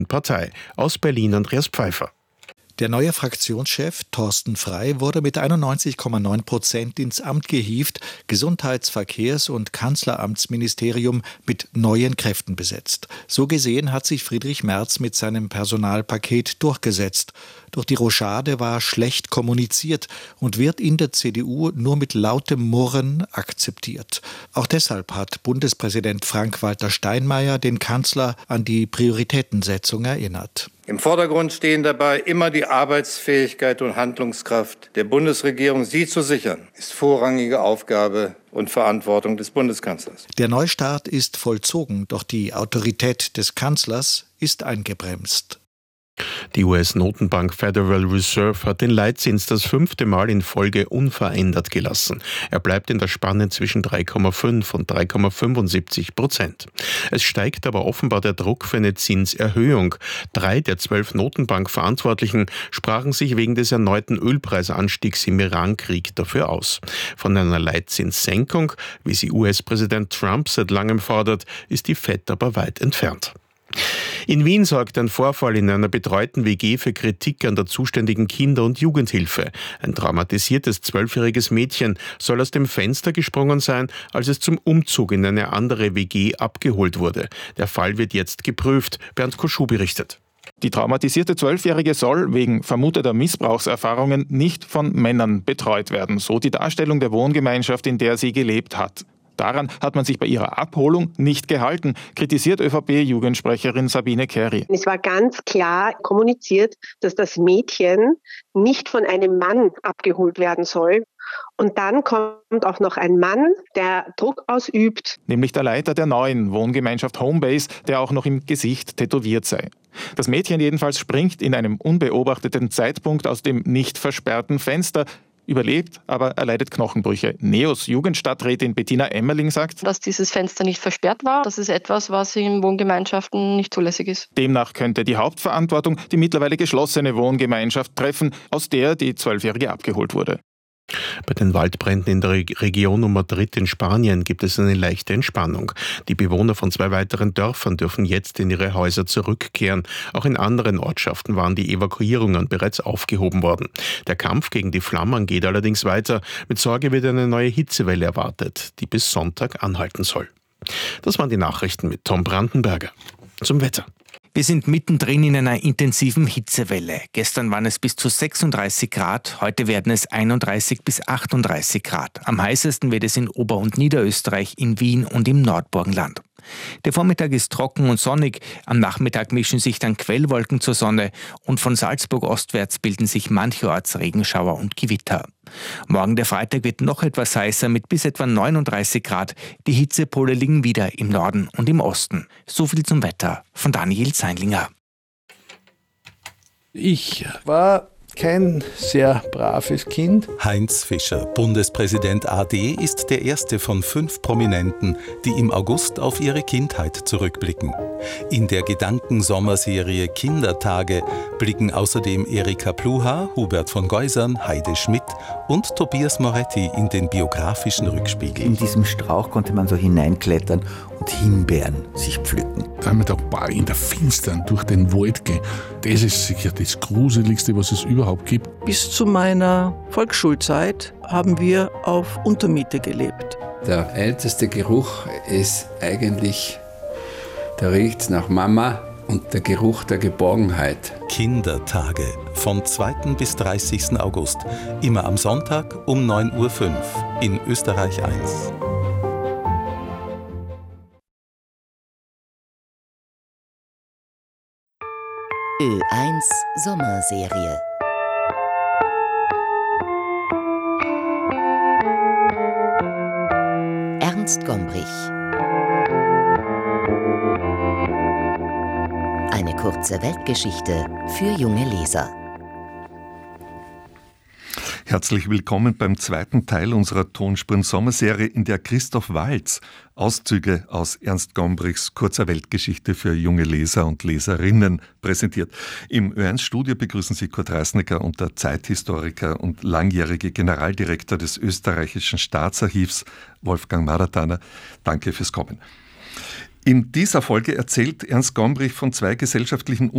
Partei. Aus Berlin Andreas Pfeiffer. Der neue Fraktionschef Thorsten Frey wurde mit 91,9% ins Amt gehievt, Gesundheits-, Verkehrs- und Kanzleramtsministerium mit neuen Kräften besetzt. So gesehen hat sich Friedrich Merz mit seinem Personalpaket durchgesetzt. Doch die Rochade war schlecht kommuniziert und wird in der CDU nur mit lautem Murren akzeptiert. Auch deshalb hat Bundespräsident Frank-Walter Steinmeier den Kanzler an die Prioritätensetzung erinnert. Im Vordergrund stehen dabei immer die Arbeitsfähigkeit und Handlungskraft der Bundesregierung. Sie zu sichern, ist vorrangige Aufgabe und Verantwortung des Bundeskanzlers. Der Neustart ist vollzogen, doch die Autorität des Kanzlers ist eingebremst. Die US-Notenbank Federal Reserve hat den Leitzins das 5. Mal in Folge unverändert gelassen. Er bleibt in der Spanne zwischen 3,5 und 3,75%. Es steigt aber offenbar der Druck für eine Zinserhöhung. 3 der 12 Notenbank-Verantwortlichen sprachen sich wegen des erneuten Ölpreisanstiegs im Iran-Krieg dafür aus. Von einer Leitzinssenkung, wie sie US-Präsident Trump seit langem fordert, ist die Fed aber weit entfernt. In Wien sorgt ein Vorfall in einer betreuten WG für Kritik an der zuständigen Kinder- und Jugendhilfe. Ein traumatisiertes 12-jähriges Mädchen soll aus dem Fenster gesprungen sein, als es zum Umzug in eine andere WG abgeholt wurde. Der Fall wird jetzt geprüft. Bernd Koschuh berichtet. Die traumatisierte 12-Jährige soll wegen vermuteter Missbrauchserfahrungen nicht von Männern betreut werden, so die Darstellung der Wohngemeinschaft, in der sie gelebt hat. Daran hat man sich bei ihrer Abholung nicht gehalten, kritisiert ÖVP-Jugendsprecherin Sabine Kerry. Es war ganz klar kommuniziert, dass das Mädchen nicht von einem Mann abgeholt werden soll. Und dann kommt auch noch ein Mann, der Druck ausübt. Nämlich der Leiter der neuen Wohngemeinschaft Homebase, der auch noch im Gesicht tätowiert sei. Das Mädchen jedenfalls springt in einem unbeobachteten Zeitpunkt aus dem nicht versperrten Fenster, überlebt, aber erleidet Knochenbrüche. NEOS Jugendstadträtin Bettina Emmerling sagt, dass dieses Fenster nicht versperrt war. Das ist etwas, was in Wohngemeinschaften nicht zulässig ist. Demnach könnte die Hauptverantwortung die mittlerweile geschlossene Wohngemeinschaft treffen, aus der die 12-Jährige abgeholt wurde. Bei den Waldbränden in der Region um Madrid in Spanien gibt es eine leichte Entspannung. Die Bewohner von 2 weiteren Dörfern dürfen jetzt in ihre Häuser zurückkehren. Auch in anderen Ortschaften waren die Evakuierungen bereits aufgehoben worden. Der Kampf gegen die Flammen geht allerdings weiter. Mit Sorge wird eine neue Hitzewelle erwartet, die bis Sonntag anhalten soll. Das waren die Nachrichten mit Tom Brandenberger. Zum Wetter. Wir sind mittendrin in einer intensiven Hitzewelle. Gestern waren es bis zu 36 Grad, heute werden es 31 bis 38 Grad. Am heißesten wird es in Ober- und Niederösterreich, in Wien und im Nordburgenland. Der Vormittag ist trocken und sonnig, am Nachmittag mischen sich dann Quellwolken zur Sonne und von Salzburg ostwärts bilden sich mancherorts Regenschauer und Gewitter. Morgen der Freitag wird noch etwas heißer mit bis etwa 39 Grad. Die Hitzepole liegen wieder im Norden und im Osten. So viel zum Wetter von Daniel Zeinlinger. Ich war kein sehr braves Kind. Heinz Fischer, Bundespräsident AD, ist der erste von 5 Prominenten, die im August auf ihre Kindheit zurückblicken. In der Gedankensommerserie Kindertage blicken außerdem Erika Pluha, Hubert von Geusern, Heide Schmidt und Tobias Moretti in den biografischen Rückspiegel. In diesem Strauch konnte man so hineinklettern und Himbeeren sich pflücken. Da haben wir da in der Finstern durch den Wald gehen. Das ist sicher das Gruseligste, was es überhaupt gibt. Bis zu meiner Volksschulzeit haben wir auf Untermiete gelebt. Der älteste Geruch ist eigentlich, da riecht's nach Mama und der Geruch der Geborgenheit. Kindertage von 2. bis 30. August. Immer am Sonntag um 9.05 Uhr in Österreich 1. Ö1 Sommerserie. Ernst Gombrich. Eine kurze Weltgeschichte für junge Leser. Herzlich willkommen beim zweiten Teil unserer Tonspuren-Sommerserie, in der Christoph Waltz Auszüge aus Ernst Gombrichs kurzer Weltgeschichte für junge Leser und Leserinnen präsentiert. Im Ö1-Studio begrüßen Sie Kurt Reisnecker und der Zeithistoriker und langjährige Generaldirektor des österreichischen Staatsarchivs Wolfgang Marathaner. Danke fürs Kommen. In dieser Folge erzählt Ernst Gombrich von 2 gesellschaftlichen